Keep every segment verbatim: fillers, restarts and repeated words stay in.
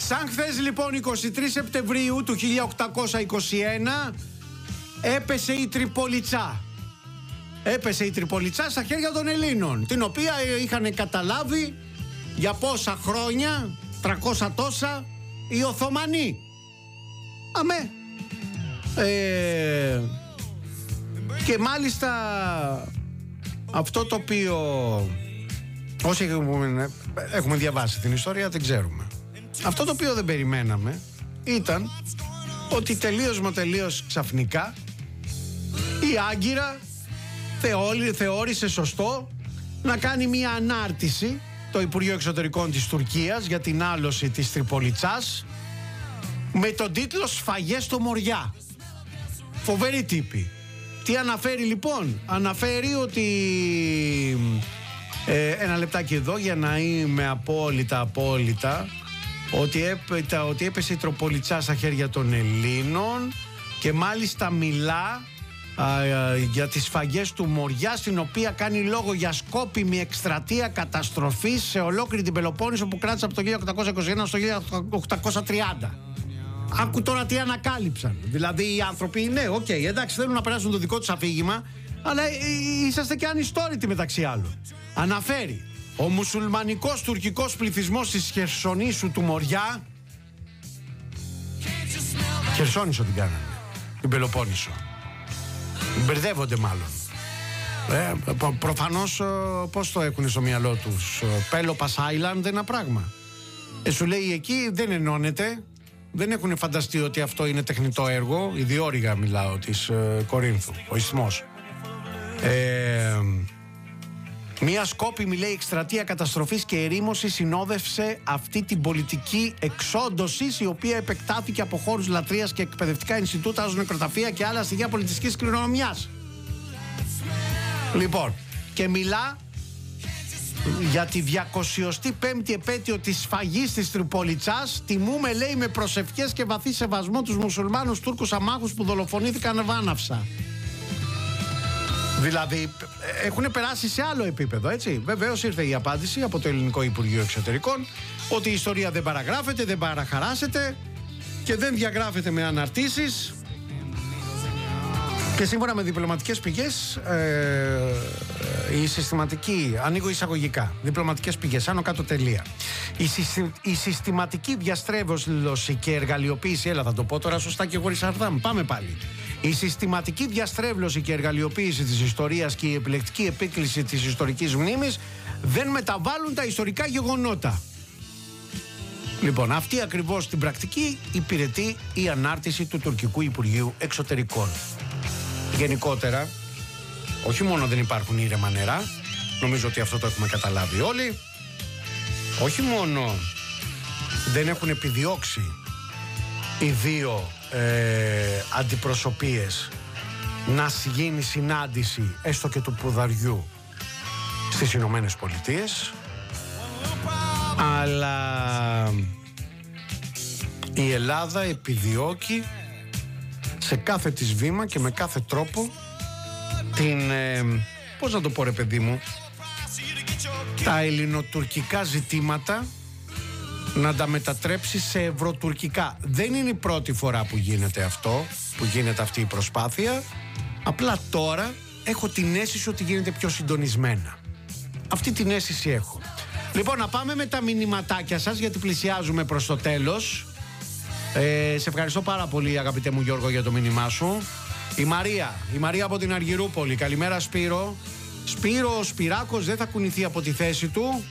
Σαν χθες λοιπόν εικοστή τρίτη Σεπτεμβρίου του χίλια οκτακόσια είκοσι ένα έπεσε η Τριπολιτσά. Έπεσε η Τριπολιτσά στα χέρια των Ελλήνων, την οποία είχαν καταλάβει για πόσα χρόνια, τριακόσια τόσα, οι Οθωμανοί. Αμέ. Ε, και μάλιστα αυτό το οποίο όσοι έχουμε, έχουμε διαβάσει την ιστορία δεν ξέρουμε. Αυτό το οποίο δεν περιμέναμε ήταν ότι τελείως μα τελείως ξαφνικά η Άγκυρα θεώρη, θεώρησε σωστό να κάνει μια ανάρτηση το Υπουργείο Εξωτερικών της Τουρκίας για την άλωση της Τριπολιτσάς με τον τίτλο «Σφαγές στο Μοριά». Φοβερή τύπη. Τι αναφέρει λοιπόν? Αναφέρει ότι ε, ένα λεπτάκι εδώ για να είμαι απόλυτα απόλυτα ότι, έπε, ότι έπεσε η Τριπολιτσά στα χέρια των Ελλήνων και μάλιστα μιλά α, α, για τις σφαγές του Μοριά, στην οποία κάνει λόγο για σκόπιμη εκστρατεία καταστροφής σε ολόκληρη την Πελοπόννησο που κράτησε από το χίλια οκτακόσια είκοσι ένα στο χίλια οκτακόσια τριάντα. Άκου τώρα τι ανακάλυψαν. Δηλαδή οι άνθρωποι, ναι, οκ, okay, εντάξει, θέλουν να περάσουν το δικό τους αφήγημα, αλλά είσαστε και ανιστόρητοι μεταξύ άλλων. Αναφέρει: ο μουσουλμανικός τουρκικός πληθυσμός της Χερσονήσου του Μοριά. Χερσόνησο την κάνανε, την Πελοπόννησο. Μπερδεύονται μάλλον. Ε, προ, προφανώς πώς το έχουν στο μυαλό τους? Πέλοπας Island, ένα πράγμα. Ε, σου λέει εκεί δεν ενώνεται. Δεν έχουν φανταστεί ότι αυτό είναι τεχνητό έργο. Η διόρυγα μιλάω της ε, Κορίνθου, ο ισθμός. Ε, Μία σκόπιμη, λέει, εκστρατεία καταστροφής και ερήμωσης συνόδευσε αυτή την πολιτική εξόντωσης, η οποία επεκτάθηκε από χώρους λατρείας και εκπαιδευτικά Ινστιτούτα ως νεκροταφεία και άλλα στοιχεία πολιτιστικής κληρονομιάς. Λοιπόν, και μιλά για τη διακοσιοστή πέμπτη επέτειο της σφαγής της Τριπολιτσάς. Τιμούμε, λέει, με προσευχές και βαθύ σεβασμό τους μουσουλμάνους Τούρκους αμάχους που δολοφονήθηκαν βάναυσα. Δηλαδή έχουν περάσει σε άλλο επίπεδο, έτσι. Βεβαίως ήρθε η απάντηση από το Ελληνικό Υπουργείο Εξωτερικών ότι η ιστορία δεν παραγράφεται, δεν παραχαράσεται και δεν διαγράφεται με αναρτήσεις. Και σύμφωνα με διπλωματικές πηγές, ε, η συστηματική, ανοίγω εισαγωγικά, διπλωματικές πηγές, άνω κάτω τελεία. Η, συστη, η συστηματική διαστρέβλωση και εργαλειοποίηση, έλα θα το πω τώρα σωστά και χωρίς αρδάμ, πάμε πάλι. Η συστηματική διαστρέβλωση και εργαλειοποίηση της ιστορίας και η επιλεκτική επίκληση της ιστορικής μνήμης δεν μεταβάλλουν τα ιστορικά γεγονότα. Λοιπόν, αυτή ακριβώς την πρακτική υπηρετεί η ανάρτηση του Τουρκικού Υπουργείου Εξωτερικών. Γενικότερα, όχι μόνο δεν υπάρχουν ήρεμα νερά, νομίζω ότι αυτό το έχουμε καταλάβει όλοι, όχι μόνο δεν έχουν επιδιώξει οι δύο ε, αντιπροσωπείες να γίνει συνάντηση έστω και του πουδαριού στις Ηνωμένες Πολιτείες, αλλά η Ελλάδα επιδιώκει σε κάθε της βήμα και με κάθε τρόπο την, ε, πώς να το πω ρε παιδί μου, τα ελληνοτουρκικά ζητήματα να τα μετατρέψει σε ευρωτουρκικά. Δεν είναι η πρώτη φορά που γίνεται αυτό, που γίνεται αυτή η προσπάθεια. Απλά τώρα έχω την αίσθηση ότι γίνεται πιο συντονισμένα. Αυτή την αίσθηση έχω. Λοιπόν, να πάμε με τα μηνυματάκια σας, γιατί πλησιάζουμε προς το τέλος. Ε, σε ευχαριστώ πάρα πολύ, αγαπητέ μου Γιώργο, για το μήνυμά σου. Η Μαρία, η Μαρία από την Αργυρούπολη. Καλημέρα, Σπύρο. Σπύρο, ο Σπυράκος δεν θα κουνηθεί από τη θέση του.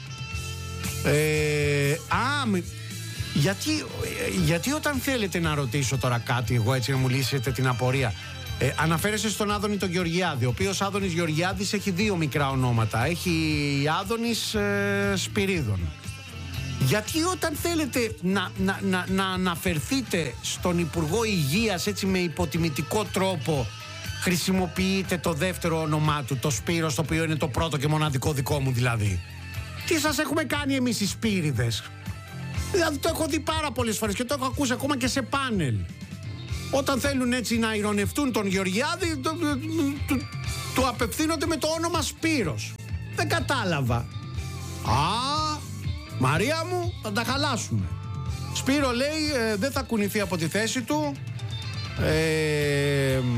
Ε, α, με, γιατί, γιατί όταν θέλετε να ρωτήσω τώρα κάτι, εγώ έτσι να μου λύσετε την απορία, ε, αναφέρεσαι στον Άδωνη τον Γεωργιάδη, ο οποίος Άδωνης Γεωργιάδης έχει δύο μικρά ονόματα. Έχει Άδωνης ε, Σπυρίδων. Γιατί όταν θέλετε να, να, να, να αναφερθείτε στον Υπουργό Υγείας έτσι με υποτιμητικό τρόπο, χρησιμοποιείτε το δεύτερο όνομά του, το Σπύρος, το οποίο είναι το πρώτο και μοναδικό δικό μου δηλαδή? Τι σας έχουμε κάνει εμείς οι Σπύριδες? Δηλαδή το έχω δει πάρα πολλές φορές και το έχω ακούσει ακόμα και σε πάνελ. Όταν θέλουν έτσι να ειρωνευτούν τον Γεωργιάδη, του, του, του απευθύνονται με το όνομα Σπύρος. Δεν κατάλαβα. Α, Μαρία μου, θα τα χαλάσουμε. Σπύρο λέει ε, δεν θα κουνηθεί από τη θέση του. Ε,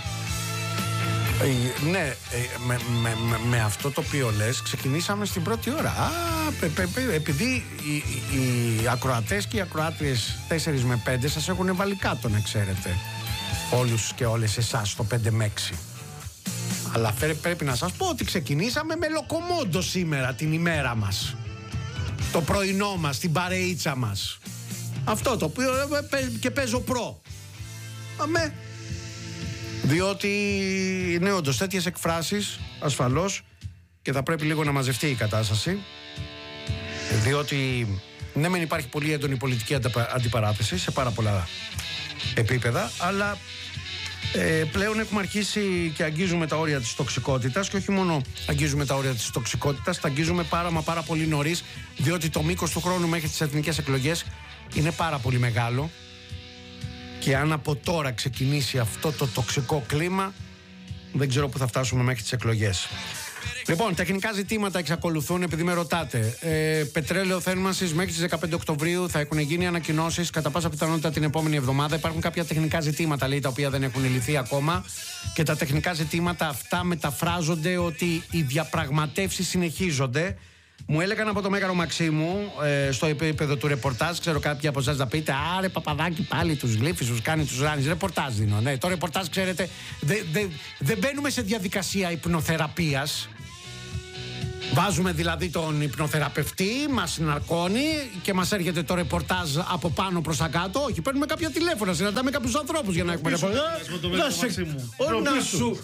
Ε, ναι, ε, με, με, με, με αυτό το οποίο λες ξεκινήσαμε στην πρώτη ώρα. Α, πε, πε, πε, επειδή οι, οι, οι ακροατές και οι ακροάτριες τέσσερα με πέντε σας έχουν βάλει κάτω, να ξέρετε, όλους και όλες εσάς το πέντε με έξι. Αλλά φέ, πρέπει να σας πω ότι ξεκινήσαμε με λοκομόντο σήμερα την ημέρα μας, το πρωινό μας, την παρεΐτσα μας. Αυτό το οποίο ε, και παίζω προ. Αμέ. Διότι είναι όντως τέτοιες εκφράσεις ασφαλώς και θα πρέπει λίγο να μαζευτεί η κατάσταση, διότι ναι μεν υπάρχει πολύ έντονη πολιτική αντιπαράθεση σε πάρα πολλά επίπεδα, αλλά ε, πλέον έχουμε αρχίσει και αγγίζουμε τα όρια της τοξικότητας, και όχι μόνο αγγίζουμε τα όρια της τοξικότητας, τα αγγίζουμε πάρα μα πάρα πολύ νωρίς, διότι το μήκος του χρόνου μέχρι τις εθνικές εκλογές είναι πάρα πολύ μεγάλο. Και αν από τώρα ξεκινήσει αυτό το τοξικό κλίμα, δεν ξέρω που θα φτάσουμε μέχρι τις εκλογές. Λοιπόν, τεχνικά ζητήματα εξακολουθούν, επειδή με ρωτάτε. Ε, πετρέλαιο θέρμανσης μέχρι τις δεκαπέντε Οκτωβρίου θα έχουν γίνει ανακοινώσεις κατά πάσα πιθανότητα την επόμενη εβδομάδα. Υπάρχουν κάποια τεχνικά ζητήματα, λέει, τα οποία δεν έχουν λυθεί ακόμα. Και τα τεχνικά ζητήματα αυτά μεταφράζονται ότι οι διαπραγματεύσεις συνεχίζονται. Μου έλεγαν από το Μέγαρο Μαξίμου, ε, στο επίπεδο του ρεπορτάζ, ξέρω κάποιοι από εσάς να πείτε, άρε Παπαδάκη πάλι τους γλύφεις, τους κάνει, τους ράνεις. Ρεπορτάζ δίνω. Ναι, το ρεπορτάζ, ξέρετε, δεν δε, δε μπαίνουμε σε διαδικασία υπνοθεραπείας. Βάζουμε δηλαδή τον υπνοθεραπευτή, μας ναρκώνει και μας έρχεται το ρεπορτάζ από πάνω προς τα κάτω. Όχι, παίρνουμε κάποια τηλέφωνα, συναντάμε κάποιους ανθρώπους για να έχουμε ρεπορτάζ. Να σου.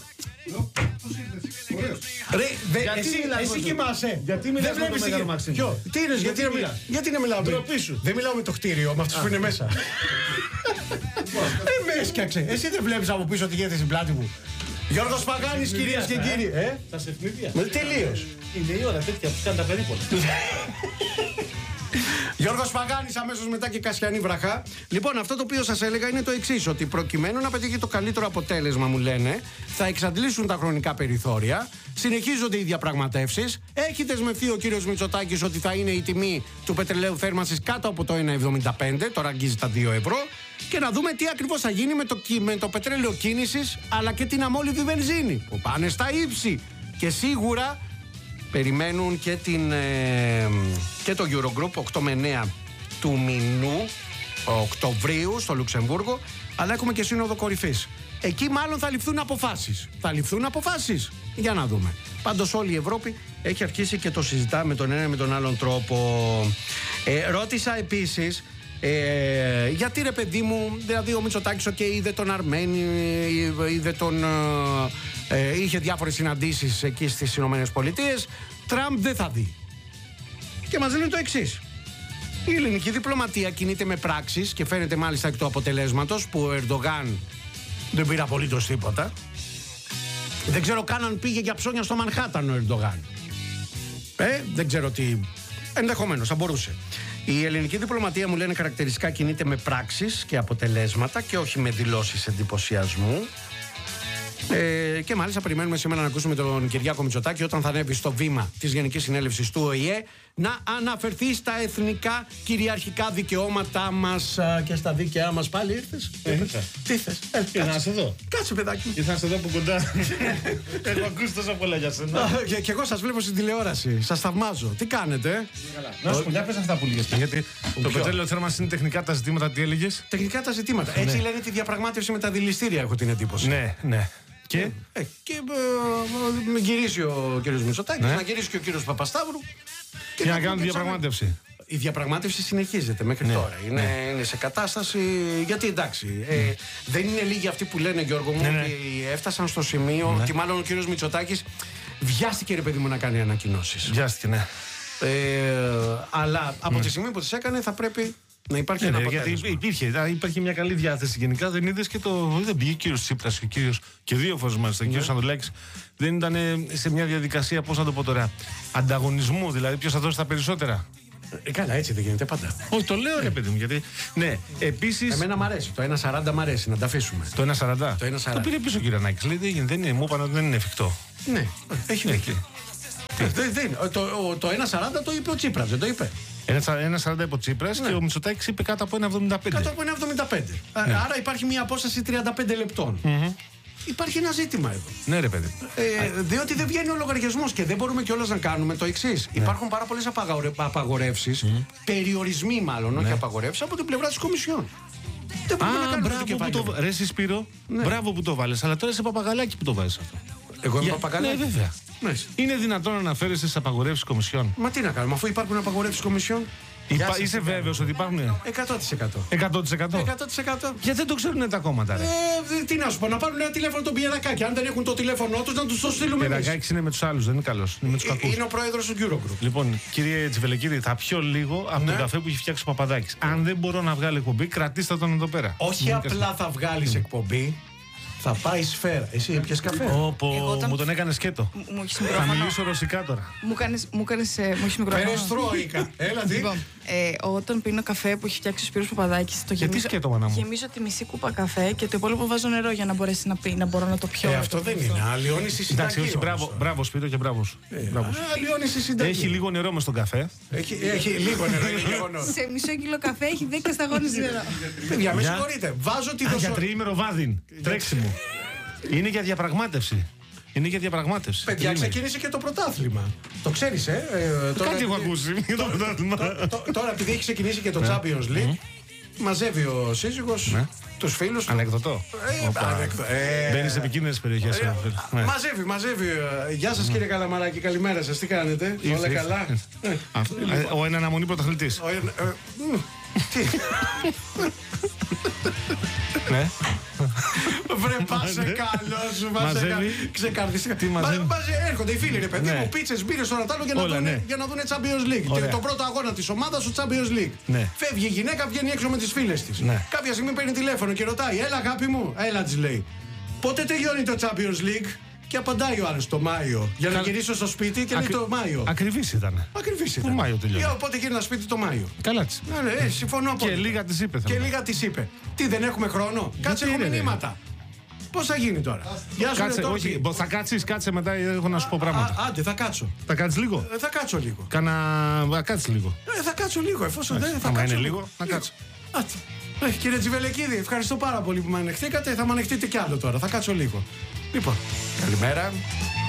Ρε, δε, γιατί εσύ, εσύ κοιμάσαι. Γιατί μιλάς με το Μέγαρο Μαξίμου? Ποιο? Τι είναι, γιατί, γιατί, μιλά. γιατί να μιλάω? Δεν μιλάω με το κτίριο, με αυτούς που είναι μέσα. Ε, με έσκαξε. Εσύ δεν βλέπεις από πίσω τι γίνεται στην πλάτη μου? Γιώργος Παγάνης, κυρίες και κύριοι. Ε? Τα σεφνίδια. Τελείως. Είναι η ώρα τέτοια που κάνουν τα περίποτα. Γιώργος Παγάνης, αμέσως μετά και Κασιανή Βραχά. Λοιπόν, αυτό το οποίο σας έλεγα είναι το εξής, ότι προκειμένου να πετύχει το καλύτερο αποτέλεσμα, μου λένε, θα εξαντλήσουν τα χρονικά περιθώρια, συνεχίζονται οι διαπραγματεύσεις. Έχει δεσμευτεί ο κύριος Μητσοτάκης ότι θα είναι η τιμή του πετρελαίου θέρμανσης κάτω από το ένα εβδομήντα πέντε, τώρα αγγίζει τα δύο ευρώ, και να δούμε τι ακριβώς θα γίνει με το, με το πετρέλαιο κίνησης, αλλά και την αμόλυβη βενζίνη, που πάνε στα ύψη. Και σίγουρα περιμένουν και, την, ε, και το Eurogroup οκτώ με εννέα του μηνού Οκτωβρίου στο Λουξεμβούργο, αλλά έχουμε και σύνοδο κορυφής. Εκεί μάλλον θα ληφθούν αποφάσεις. Θα ληφθούν αποφάσεις. Για να δούμε. Πάντως όλη η Ευρώπη έχει αρχίσει και το συζητά με τον ένα με τον άλλον τρόπο. Ε, ρώτησα επίσης, ε, γιατί ρε παιδί μου, δηλαδή ο Μητσοτάκης okay, είδε τον Αρμένη, είδε τον... Ε, είχε διάφορες συναντήσεις εκεί στις Ηνωμένες Πολιτείες. Τραμπ δεν θα δει. Και μας λένε το εξής. Η ελληνική διπλωματία κινείται με πράξεις και φαίνεται μάλιστα εκ του αποτελέσματος που ο Ερντογάν δεν πήρε απολύτως τίποτα. Δεν ξέρω καν αν πήγε για ψώνια στο Μανχάταν ο Ερντογάν. Ε, δεν ξέρω τι. Ενδεχομένως, θα μπορούσε. Η ελληνική διπλωματία, μου λένε, χαρακτηριστικά κινείται με πράξεις και αποτελέσματα και όχι με δηλώσεις εντυπωσιασμού. Ε, και μάλιστα περιμένουμε σήμερα να ακούσουμε τον Κυριάκο Μητσοτάκη όταν θα ανέβει στο βήμα της Γενικής Συνέλευσης του Ο Η Ε να αναφερθεί στα εθνικά κυριαρχικά δικαιώματά μας και στα δίκαιά μας. Πάλι ήρθες? Ήρθα. Τι θες? Ήρθα να σε δω. Κάτσε, παιδάκι. Ήρθα να σε δω από κοντά. Έχω ακούσει τόσα πολλά για σένα. Και, και εγώ σας βλέπω στην τηλεόραση. Σας θαυμάζω. Τι κάνετε? Να σου πω, για πες αυτά που λέγες. Γιατί το πετρέλαιο θέρμανσης είναι τεχνικά τα ζητήματα, τι έλεγες? Τεχνικά τα ζητήματα. Έτσι λένε τη διαπραγμάτευση με τα δηληστήρια, έχω την εντύπωση. Ναι, ναι. Και, ε, και ε, ε, γυρίσει ο κύριος Μητσοτάκης, ναι. να γυρίσει και ο κύριος Παπασταύρου. Και, και να, να κάνουν διαπραγμάτευση. Η διαπραγμάτευση συνεχίζεται μέχρι ναι, τώρα. Είναι, ναι. είναι σε κατάσταση. Γιατί εντάξει, ε, ναι. δεν είναι λίγοι αυτοί που λένε, Γιώργο μου, ναι, ναι. ότι έφτασαν στο σημείο ναι. ότι μάλλον ο κύριος Μητσοτάκης βιάστηκε, ρε παιδί μου, να κάνει ανακοινώσεις. Βιάστηκε, ναι. Ε, αλλά από ναι. τη στιγμή που τις έκανε θα πρέπει να υπάρχει ναι, ένα αποτέλεσμα. Γιατί υπήρχε, υπήρχε μια καλή διάθεση γενικά. Δεν είδες και το. Δεν πήγε ο κύριος Τσίπρας και, κύριος, και δύο φορές μάλιστα. Ο κύριος Ανδρουλάκης δεν ήταν σε μια διαδικασία, πώς να το πω τώρα, ανταγωνισμού. Δηλαδή, ποιος θα δώσει τα περισσότερα. Ε, καλά, έτσι δεν γίνεται πάντα. Όχι, το λέω, ρε παιδί μου. Γιατί. Ναι, επίσης. Εμένα μ' αρέσει. Το ένα σαράντα μ' αρέσει, να τα αφήσουμε. Το ένα σαράντα. Το, το πήρε πίσω ο Κυρανάκης. Λέει, δεν, δεν είναι, μου είπαν ότι δεν είναι εφικτό. Ναι, έχει δίκιο. Το, το ένα σαράντα το είπε ο Τσίπρας, δεν το είπε? ένα σαράντα από Τσίπρας ναι. και ο Μητσοτάκης είπε κάτω από ένα εβδομήντα πέντε. Κάτω από ένα εβδομήντα πέντε. Ναι. Άρα υπάρχει μια απόσταση τριάντα πέντε λεπτών. Mm-hmm. Υπάρχει ένα ζήτημα εδώ. Ναι, ρε παιδί. Ε, διότι δεν βγαίνει ο λογαριασμός και δεν μπορούμε κιόλας να κάνουμε το εξής. Ναι. Υπάρχουν πάρα πολλές απαγορεύσεις, mm. περιορισμοί μάλλον, ναι. όχι απαγορεύσεις, από την πλευρά της Κομισιόν. Δεν μπορούμε Α, να κάνουμε μπράβο που το... Ρε Σπύρο, ναι. μπράβο που το βάλες, αλλά τώρα είσαι παπαγαλάκι που το βάζεις αυτό. Εγώ είμαι παπαγαλάκι. Ναι, βέβαια. Ναι. Είναι δυνατόν να αναφέρεσαι στις απαγορεύσεις Κομισιόν? Μα τι να κάνουμε, αφού υπάρχουν απαγορεύσεις Κομισιόν. Υπά... Είσαι βέβαιος ότι υπάρχουν? εκατό τοις εκατό. εκατό τοις εκατό. εκατό τοις εκατό. Γιατί δεν το ξέρουν τα κόμματα, ρε. Ε, τι να σου πω, να πάρουν ένα τηλέφωνο τον Πιερακάκη. Αν δεν έχουν το τηλέφωνό τους, να τους το στείλουμε εμείς. Πιερακάκης είναι με τους άλλους, δεν είναι καλός. Είναι με τους κακούς. Είναι ο πρόεδρος του Eurogroup. Λοιπόν, κύριε Τσιβελεκίδη, θα πιω λίγο από ναι. τον καφέ που έχει φτιάξει ο Παπαδάκης. Αν δεν μπορώ να βγάλω εκπομπή, κρατήστε τον εδώ πέρα. Όχι δεν απλά θα βγάλεις εκπομπή. Θα πάει σφαίρα. Εσύ έπιες καφέ. Όπο, όταν... μου τον έκανε σκέτο. Μου έχεις μικρόφωνο. Θα μιλήσω ρωσικά τώρα. Μου κάνεις, μου κάνεις, ε, μου έχεις μικρόφωνο. Περιστρόικα. Έλα τι. Λοιπόν, ε, όταν πίνω καφέ που έχει φτιάξει ο Σπύρος Παπαδάκης, το γεμίζω, σκέτο, μάνα μου? γεμίζω τη μισή κούπα καφέ και το υπόλοιπο βάζω νερό για να μπορέσει να πει, να μπορώ να το πιω. Ε, αυτό δεν είναι. Αλλοιώνεις η συνταγή. Εντάξει, μπράβο, μπράβο Σπύρο και μπράβο σου. Αλλοιώνεις η συνταγή. Έχει λίγο νερό μες στον καφέ. Έχει, έχει λίγο νερό. Σε μισό κιλό καφέ έχει δέκα σταγόνες νερό. Παιδιά, με συγχωρείτε. Βάζω τη δοσολη. Για τριήμερο βάδιν. Τρέξιμο. Είναι για διαπραγμάτευση. Είναι για διαπραγμάτευση. Παιδιά, είναι. Ξεκίνησε και το πρωτάθλημα. Το ξέρεις, ε. ε τώρα, Κάτι έχω ακούσει για το πρωτάθλημα. Τώρα, επειδή έχει ξεκινήσει και το ναι. Champions League, mm-hmm. μαζεύει ο σύζυγος ναι. τους φίλους του. Ανεκδοτό. Ε, ε, Μπαίνει σε επικίνδυνες περιοχές. Ε, ναι. Μαζεύει, μαζεύει. Γεια σας, κύριε Καλαμαράκη, καλημέρα σας. Τι κάνετε, όλα καλά? Ο εν αναμονή πρωταθλητής. Τι. Ναι. Βρε πάσε καλός σου, μαζεύει. Ξεκαρδιστικά. Τι μαζεύει? Έρχονται οι φίλοι ρε παιδί ναι. μου, πίτσες, μπύρες στο Ρατάλο για, ναι. για να δουν Champions League. Ωραία. Και το πρώτο αγώνα της ομάδας, ο Champions League. Ναι. Φεύγει η γυναίκα, βγαίνει έξω με τις φίλες της. Ναι. Κάποια στιγμή παίρνει τηλέφωνο και ρωτάει, έλα αγάπη μου, έλα της λέει. Πότε τελειώνει το Champions League? Και απαντάει ο άλλος το Μάιο. Για να γυρίσω στο σπίτι και λέει το Μάιο. Ακριβής ήταν. Ακριβής ήταν. Το Μάιο τελειώνει. Οπότε γύρνα σπίτι το Μάιο. Καλά της. Ναι, συμφωνώ απόλυτα. Και λίγα της είπε. Και λίγα της είπε. Τι, δεν έχουμε χρόνο? Κάτσε, έχω μηνύματα. Πώς θα γίνει τώρα? Γεια σου, κάτσε, όχι, θα κάτσεις, κάτσε μετά, έχω να σου πω πράγματα. Α, άντε, θα κάτσω. Θα κάτσεις λίγο? Ε, θα κάτσω λίγο. Κάνα... Θα κάτσεις λίγο. Ε, θα κάτσω λίγο, εφόσον δεν θα κάτσω. Αν είναι λίγο, θα κάτσω. Ε, κύριε Τσιβελεκίδη, ευχαριστώ πάρα πολύ που με ανεχτήκατε. Θα με ανεχτείτε κι άλλο τώρα. Θα κάτσω λίγο. Λοιπόν, καλημέρα.